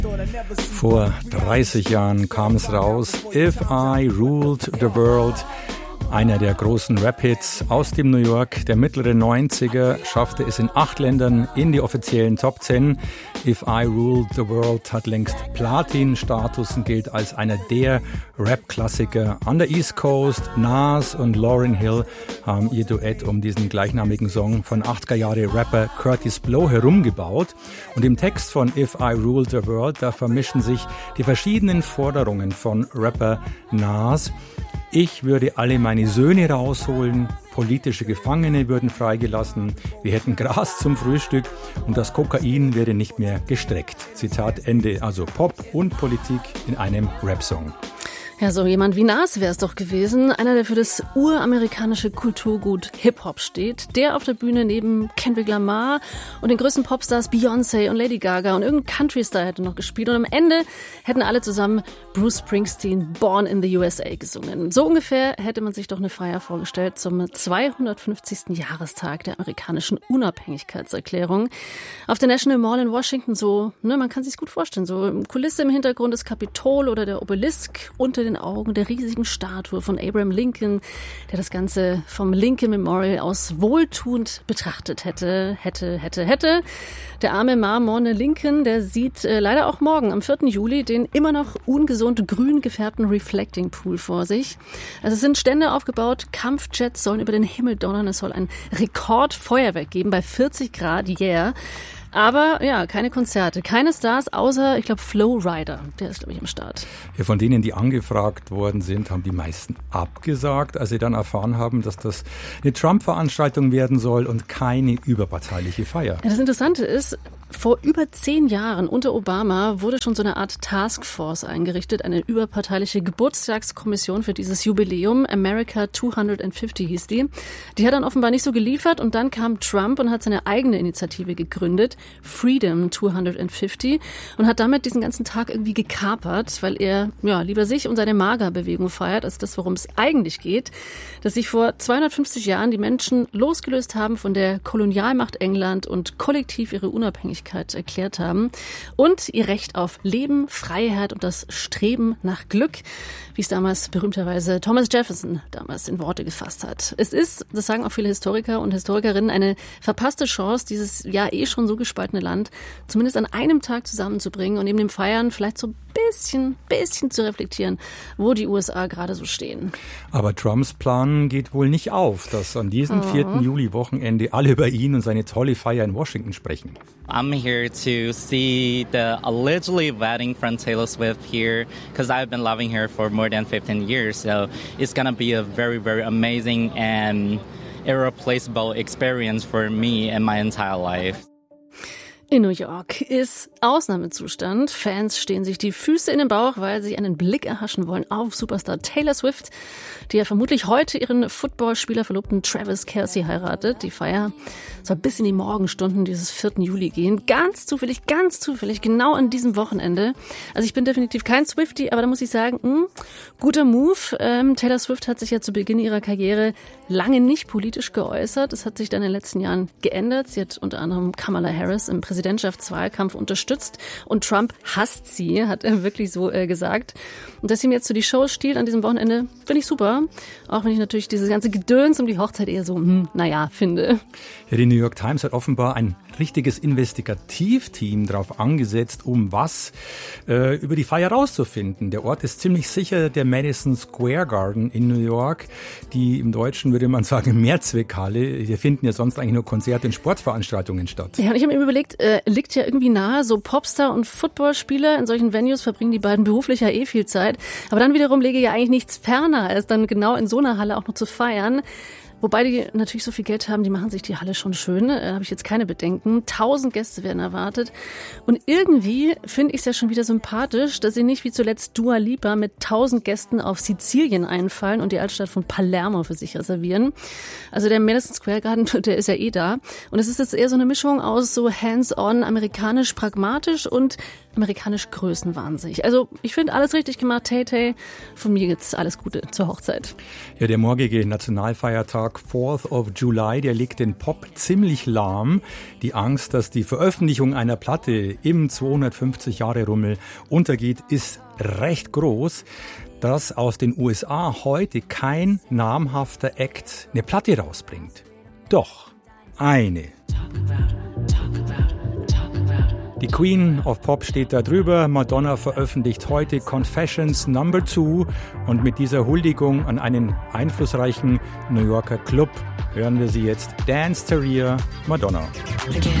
Vor 30 Jahren kam es raus, If I Ruled the World. Einer der großen Rap-Hits aus dem New York der mittleren 90er schaffte es in 8 Ländern in die offiziellen Top 10. If I Ruled the World hat längst Platin-Status und gilt als einer der Rap-Klassiker. An der East Coast, Nas und Lauryn Hill haben ihr Duett um diesen gleichnamigen Song von 80er-Jahre-Rapper Curtis Blow herumgebaut. Und im Text von If I Ruled the World, da vermischen sich die verschiedenen Forderungen von Rapper Nas. Ich würde alle meine Söhne rausholen, politische Gefangene würden freigelassen, wir hätten Gras zum Frühstück und das Kokain wäre nicht mehr gestreckt. Zitat Ende. Also Pop und Politik in einem Rap-Song. Ja, so jemand wie Nas wäre es doch gewesen. Einer, der für das uramerikanische Kulturgut Hip-Hop steht. Der auf der Bühne neben Kendrick Lamar und den größten Popstars Beyoncé und Lady Gaga und irgendein Country-Star hätte noch gespielt. Und am Ende hätten alle zusammen Bruce Springsteen Born in the USA gesungen. So ungefähr hätte man sich doch eine Feier vorgestellt zum 250. Jahrestag der amerikanischen Unabhängigkeitserklärung. Auf der National Mall in Washington so, man kann sich's gut vorstellen, so Kulisse im Hintergrund das Kapitol oder der Obelisk unter den Augen der riesigen Statue von Abraham Lincoln, der das Ganze vom Lincoln Memorial aus wohltuend betrachtet hätte. Der arme marmorne Lincoln, der sieht leider auch morgen, am 4. Juli, den immer noch ungesund grün gefärbten Reflecting Pool vor sich. Also es sind Stände aufgebaut, Kampfjets sollen über den Himmel donnern, es soll ein Rekordfeuerwerk geben bei 40 Grad, yeah. Aber ja, keine Konzerte, keine Stars, außer, ich glaube, Flo Rida, der ist, glaube ich, am Start. Ja, von denen, die angefragt worden sind, haben die meisten abgesagt, als sie dann erfahren haben, dass das eine Trump-Veranstaltung werden soll und keine überparteiliche Feier. Ja, das Interessante ist, vor über 10 Jahren unter Obama wurde schon so eine Art Taskforce eingerichtet, eine überparteiliche Geburtstagskommission für dieses Jubiläum. America 250 hieß die. Die hat dann offenbar nicht so geliefert und dann kam Trump und hat seine eigene Initiative gegründet, Freedom 250, und hat damit diesen ganzen Tag irgendwie gekapert, weil er lieber sich und seine MAGA-Bewegung feiert, als das, worum es eigentlich geht, dass sich vor 250 Jahren die Menschen losgelöst haben von der Kolonialmacht England und kollektiv ihre Unabhängigkeit erklärt haben und ihr Recht auf Leben, Freiheit und das Streben nach Glück, wie es damals berühmterweise Thomas Jefferson damals in Worte gefasst hat. Es ist, das sagen auch viele Historiker und Historikerinnen, eine verpasste Chance, dieses schon so gespaltene Land zumindest an einem Tag zusammenzubringen und neben dem Feiern vielleicht so ein bisschen zu reflektieren, wo die USA gerade so stehen. Aber Trumps Plan geht wohl nicht auf, dass an diesem 4. Juli-Wochenende alle über ihn und seine tolle Feier in Washington sprechen. I'm here to see the allegedly wedding from Taylor Swift here because I've been loving her for more than 15 years. So it's going to be a very, very amazing and irreplaceable experience for me and my entire life. In New York ist Ausnahmezustand. Fans stehen sich die Füße in den Bauch, weil sie einen Blick erhaschen wollen auf Superstar Taylor Swift, die ja vermutlich heute ihren Footballspieler-Verlobten Travis Kelce heiratet. Die Feier soll bis in die Morgenstunden dieses 4. Juli gehen. Ganz zufällig, genau an diesem Wochenende. Also ich bin definitiv kein Swiftie, aber da muss ich sagen, guter Move. Taylor Swift hat sich ja zu Beginn ihrer Karriere lange nicht politisch geäußert. Das hat sich dann in den letzten Jahren geändert. Sie hat unter anderem Kamala Harris im Präsidentschaftswahlkampf unterstützt und Trump hasst sie, hat er wirklich so gesagt. Und dass ihm jetzt so die Show stiehlt an diesem Wochenende, finde ich super. Auch wenn ich natürlich dieses ganze Gedöns um die Hochzeit eher so, finde. Ja, die New York Times hat offenbar ein richtiges Investigativteam drauf angesetzt, um was über die Feier rauszufinden. Der Ort ist ziemlich sicher der Madison Square Garden in New York. Die im Deutschen würde man sagen Mehrzweckhalle. Hier finden ja sonst eigentlich nur Konzerte und Sportveranstaltungen statt. Ja, und ich habe mir überlegt, liegt ja irgendwie nahe, so Popstar und Footballspieler in solchen Venues verbringen die beiden beruflich ja viel Zeit. Aber dann wiederum lege ja eigentlich nichts ferner, als dann genau in so einer Halle auch noch zu feiern. Wobei die natürlich so viel Geld haben, die machen sich die Halle schon schön. Da habe ich jetzt keine Bedenken. 1000 Gäste werden erwartet. Und irgendwie finde ich es ja schon wieder sympathisch, dass sie nicht wie zuletzt Dua Lipa mit 1000 Gästen auf Sizilien einfallen und die Altstadt von Palermo für sich reservieren. Also der Madison Square Garden, der ist ja da. Und es ist jetzt eher so eine Mischung aus so hands-on, amerikanisch, pragmatisch und amerikanisch größenwahnsinnig. Also ich finde alles richtig gemacht, Tay-Tay. Von mir gibt's alles Gute zur Hochzeit. Ja, der morgige Nationalfeiertag 4th of July, der legt den Pop ziemlich lahm. Die Angst, dass die Veröffentlichung einer Platte im 250-Jahre-Rummel untergeht, ist recht groß. Dass aus den USA heute kein namhafter Act eine Platte rausbringt. Doch, eine. Die Queen of Pop steht da drüber. Madonna veröffentlicht heute Confessions No. 2 und mit dieser Huldigung an einen einflussreichen New Yorker Club hören wir sie jetzt. Dance Career, Madonna. Again.